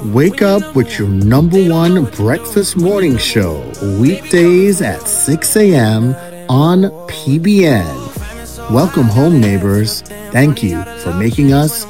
Wake up with your number one breakfast morning show, weekdays at 6 a.m. on PBN. Welcome home, neighbors. Thank you for making us